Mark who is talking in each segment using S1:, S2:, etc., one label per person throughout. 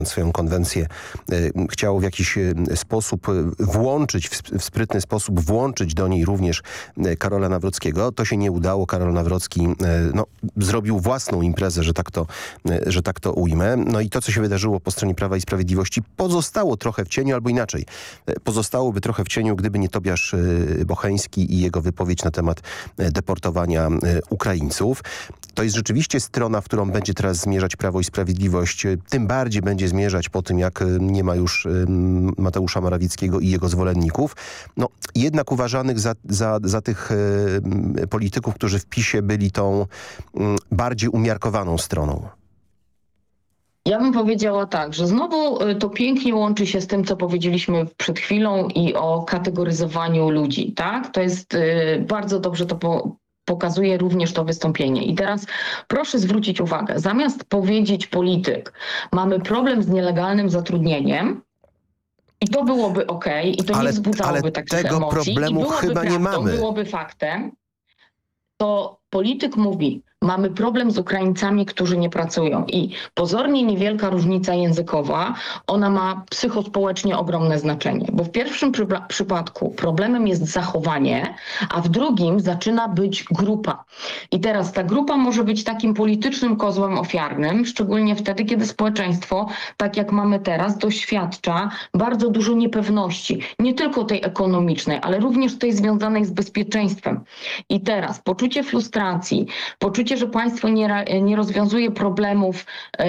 S1: swoją konwencję, chciał w jakiś sposób włączyć, w sprytny sposób włączyć do niej również Karola Nawrockiego. To się nie udało. Karol Nawrocki zrobił własną imprezę, że tak to ujmę. No i to, co się wydarzyło po stronie Prawa i Sprawiedliwości, pozostało trochę w cieniu, albo inaczej. Pozostałoby trochę w cieniu, gdyby nie Tobiasz Bocheński i jego wypowiedź na temat deportowania Ukraińców. To jest rzeczywiście strona, w którą będzie teraz zmierzać Prawo i Sprawiedliwość. Tym bardziej będzie zmierzać po tym, jak nie ma już Mateusza Morawieckiego i jego zwolenników. No, jednak uważanych za tych polityków, którzy w PiS-ie byli tą bardziej umiarkowaną stroną.
S2: Ja bym powiedziała tak, że znowu to pięknie łączy się z tym, co powiedzieliśmy przed chwilą i o kategoryzowaniu ludzi, tak? To jest bardzo dobrze to pokazuje również to wystąpienie. I teraz proszę zwrócić uwagę, zamiast powiedzieć polityk, mamy problem z nielegalnym zatrudnieniem, i to byłoby okej, i to nie wzbudzałoby takich
S1: tego
S2: emocji,
S1: problemu
S2: i byłoby
S1: chyba nie mamy.
S2: Byłoby faktem, to polityk mówi, mamy problem z Ukraińcami, którzy nie pracują i pozornie niewielka różnica językowa, ona ma psychospołecznie ogromne znaczenie, bo w pierwszym przypadku problemem jest zachowanie, a w drugim zaczyna być grupa. I teraz ta grupa może być takim politycznym kozłem ofiarnym, szczególnie wtedy, kiedy społeczeństwo, tak jak mamy teraz, doświadcza bardzo dużo niepewności, nie tylko tej ekonomicznej, ale również tej związanej z bezpieczeństwem. I teraz poczucie frustracji, poczucie, że państwo nie rozwiązuje problemów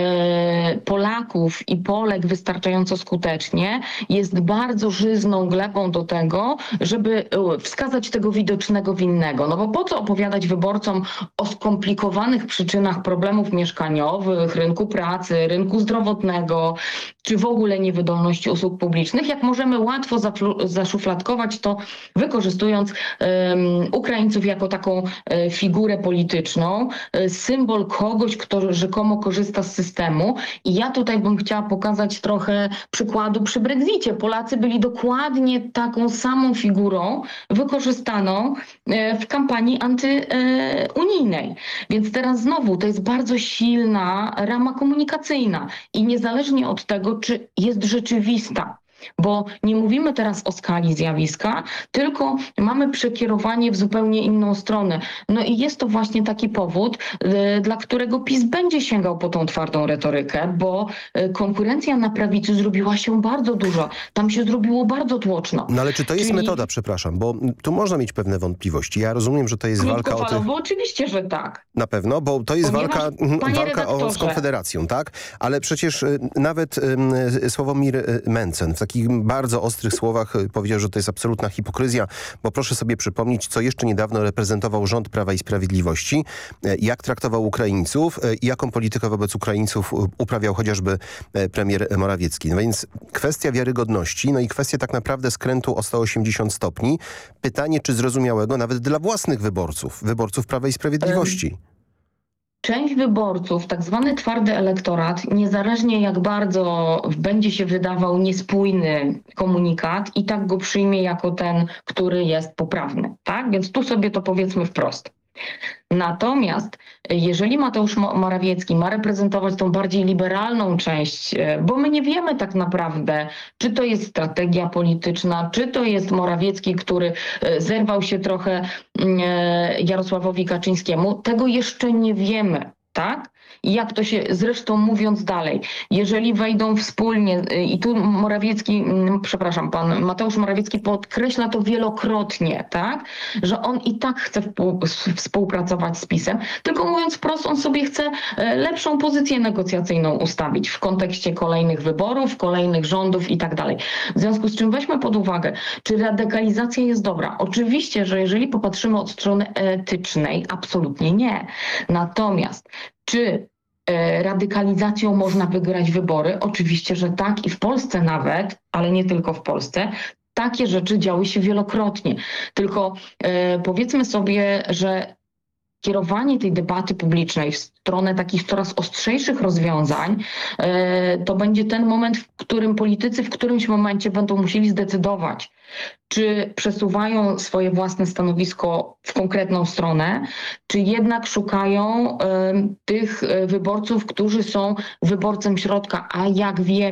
S2: Polaków i Polek wystarczająco skutecznie, jest bardzo żyzną glebą do tego, żeby wskazać tego widocznego winnego. No bo po co opowiadać wyborcom o skomplikowanych przyczynach problemów mieszkaniowych, rynku pracy, rynku zdrowotnego, czy w ogóle niewydolności usług publicznych, jak możemy łatwo zaszufladkować to, wykorzystując Ukraińców jako taką figurę polityczną, symbol kogoś, kto rzekomo korzysta z systemu. I ja tutaj bym chciała pokazać trochę przykładu przy Brexicie. Polacy byli dokładnie taką samą figurą wykorzystaną w kampanii antyunijnej. Więc teraz znowu to jest bardzo silna rama komunikacyjna i niezależnie od tego, czy jest rzeczywista. Bo nie mówimy teraz o skali zjawiska, tylko mamy przekierowanie w zupełnie inną stronę. No i jest to właśnie taki powód, dla którego PiS będzie sięgał po tą twardą retorykę, bo konkurencja na prawicy zrobiła się bardzo dużo. Tam się zrobiło bardzo tłoczno.
S1: No ale czy to jest metoda, przepraszam, bo tu można mieć pewne wątpliwości. Ja rozumiem, że to jest walka o tych...
S2: Bo oczywiście, że tak.
S1: Na pewno, bo to jest walka z Konfederacją, tak? Ale przecież nawet Sławomir Mencen w takich bardzo ostrych słowach powiedział, że to jest absolutna hipokryzja, bo proszę sobie przypomnieć, co jeszcze niedawno reprezentował rząd Prawa i Sprawiedliwości, jak traktował Ukraińców i jaką politykę wobec Ukraińców uprawiał chociażby premier Morawiecki. No więc kwestia wiarygodności, no i kwestia tak naprawdę skrętu o 180 stopni. Pytanie, czy zrozumiałego nawet dla własnych wyborców Prawa i Sprawiedliwości.
S2: Część wyborców, tak zwany twardy elektorat, niezależnie jak bardzo będzie się wydawał niespójny komunikat, i tak go przyjmie jako ten, który jest poprawny. Tak? Więc tu sobie to powiedzmy wprost. Natomiast jeżeli Mateusz Morawiecki ma reprezentować tą bardziej liberalną część, bo my nie wiemy tak naprawdę, czy to jest strategia polityczna, czy to jest Morawiecki, który zerwał się trochę Jarosławowi Kaczyńskiemu, tego jeszcze nie wiemy, tak? I jak to się, zresztą mówiąc dalej, jeżeli wejdą wspólnie, i tu pan Mateusz Morawiecki podkreśla to wielokrotnie, tak, że on i tak chce współpracować z PiS-em, tylko mówiąc wprost, on sobie chce lepszą pozycję negocjacyjną ustawić w kontekście kolejnych wyborów, kolejnych rządów i tak dalej. W związku z czym weźmy pod uwagę, czy radykalizacja jest dobra. Oczywiście, że jeżeli popatrzymy od strony etycznej, absolutnie nie. Natomiast czy radykalizacją można wygrać wybory? Oczywiście, że tak, i w Polsce nawet, ale nie tylko w Polsce, takie rzeczy działy się wielokrotnie. Tylko powiedzmy sobie, że kierowanie tej debaty publicznej w stronę takich coraz ostrzejszych rozwiązań, to będzie ten moment, w którym politycy w którymś momencie będą musieli zdecydować, czy przesuwają swoje własne stanowisko w konkretną stronę, czy jednak szukają tych wyborców, którzy są wyborcem środka, a jak wiemy,